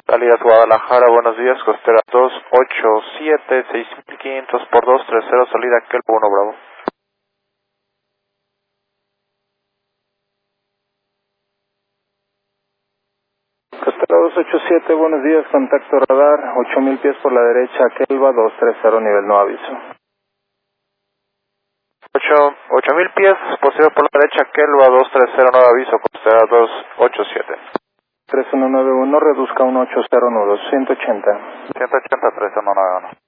Alias Guadalajara, buenos días, costera 287, 6500 por 230, salida Kelpo 1 Bravo. Costera 287, buenos días, contacto radar, 8000 pies por la derecha, Kelva 230, nivel no aviso. 8000 pies, posterior por la derecha, Kelva 230, no aviso, costera 287. 3191, reduzca 180 nudos, 180. 180, 3191.